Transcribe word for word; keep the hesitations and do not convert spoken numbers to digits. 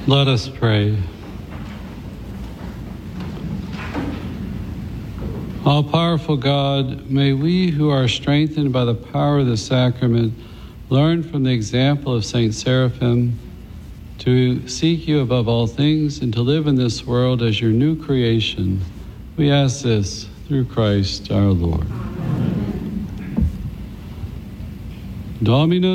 Let us pray. All-powerful God, may we who are strengthened by the power of the sacrament learn from the example of Saint Seraphim to seek you above all things and to live in this world as your new creation. We ask this through Christ our Lord. Dominus